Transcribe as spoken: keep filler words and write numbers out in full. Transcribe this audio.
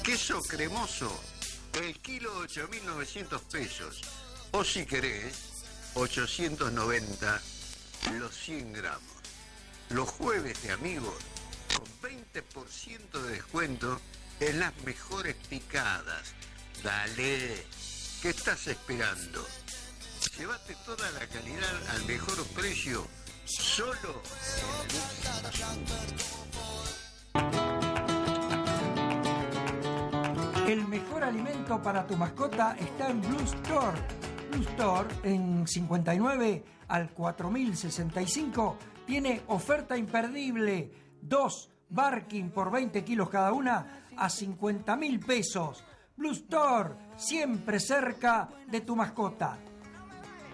Queso cremoso, el kilo ocho mil novecientos pesos. O si querés, ochocientos noventa los cien gramos. Los jueves de amigos, con veinte por ciento de descuento en las mejores picadas. Dale, ¿qué estás esperando? Llévate toda la calidad al mejor precio, solo en... El mejor alimento para tu mascota está en Blue Store. Blue Store en cincuenta y nueve al cuatro mil sesenta y cinco tiene oferta imperdible. Dos Barking por veinte kilos cada una a cincuenta mil pesos. Blue Store, siempre cerca de tu mascota.